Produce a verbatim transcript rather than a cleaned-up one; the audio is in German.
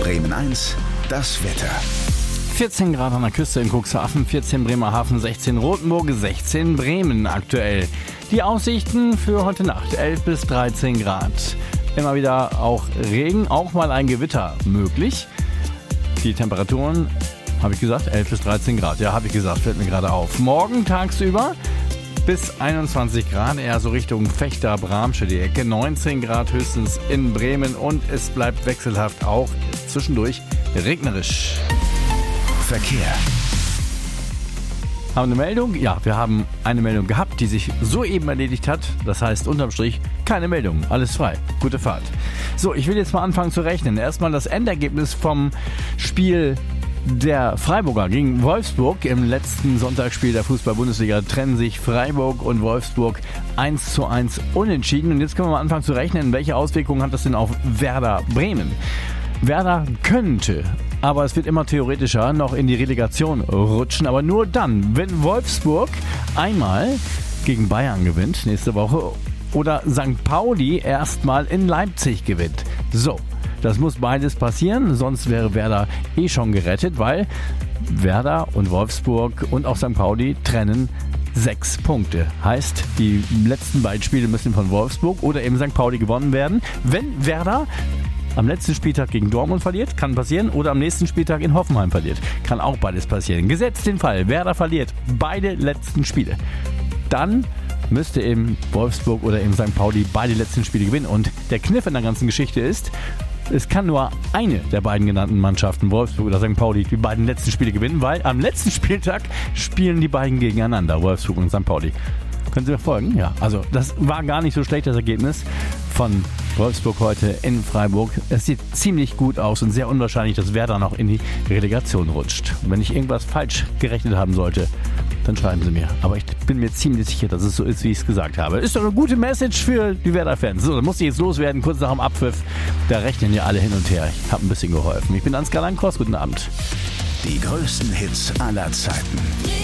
Bremen eins, das Wetter. vierzehn Grad an der Küste in Cuxhaven, vierzehn Bremerhaven, sechzehn Rothenburg, sechzehn Bremen aktuell. Die Aussichten für heute Nacht, elf bis dreizehn Grad. Immer wieder auch Regen, auch mal ein Gewitter möglich. Die Temperaturen, habe ich gesagt, elf bis dreizehn Grad. Ja, habe ich gesagt, fällt mir gerade auf. Morgen tagsüber bis einundzwanzig Grad, eher so Richtung Fechter, Bramsche die Ecke. neunzehn Grad höchstens in Bremen und es bleibt wechselhaft auch zwischendurch regnerisch. Verkehr. Haben eine Meldung? Ja, wir haben eine Meldung gehabt, die sich soeben erledigt hat. Das heißt, unterm Strich, keine Meldung. Alles frei. Gute Fahrt. So, ich will jetzt mal anfangen zu rechnen. Erstmal das Endergebnis vom Spiel der Freiburger gegen Wolfsburg. Im letzten Sonntagsspiel der Fußball-Bundesliga trennen sich Freiburg und Wolfsburg eins zu eins unentschieden. Und jetzt können wir mal anfangen zu rechnen, welche Auswirkungen hat das denn auf Werder Bremen? Werder könnte, aber es wird immer theoretischer, noch in die Relegation rutschen. Aber nur dann, wenn Wolfsburg einmal gegen Bayern gewinnt nächste Woche oder Sankt Pauli erstmal in Leipzig gewinnt. So, das muss beides passieren, sonst wäre Werder eh schon gerettet, weil Werder und Wolfsburg und auch Sankt Pauli trennen sechs Punkte. Heißt, die letzten beiden Spiele müssen von Wolfsburg oder eben Sankt Pauli gewonnen werden. Wenn Werder am letzten Spieltag gegen Dortmund verliert, kann passieren, oder am nächsten Spieltag in Hoffenheim verliert. Kann auch beides passieren. Gesetzt den Fall, Werder verliert beide letzten Spiele. Dann müsste eben Wolfsburg oder eben Sankt Pauli beide letzten Spiele gewinnen. Und der Kniff in der ganzen Geschichte ist, es kann nur eine der beiden genannten Mannschaften, Wolfsburg oder Sankt Pauli, die beiden letzten Spiele gewinnen, weil am letzten Spieltag spielen die beiden gegeneinander, Wolfsburg und Sankt Pauli. Können Sie mir folgen? Ja, also das war gar nicht so schlecht, das Ergebnis von Wolfsburg heute in Freiburg. Es sieht ziemlich gut aus und sehr unwahrscheinlich, dass Werder noch in die Relegation rutscht. Und wenn ich irgendwas falsch gerechnet haben sollte, dann schreiben Sie mir. Aber ich bin mir ziemlich sicher, dass es so ist, wie ich es gesagt habe. Ist doch eine gute Message für die Werder-Fans. So, dann muss ich jetzt loswerden, kurz nach dem Abpfiff. Da rechnen ja alle hin und her. Ich habe ein bisschen geholfen. Ich bin Ansgar Langkors. Guten Abend. Die größten Hits aller Zeiten.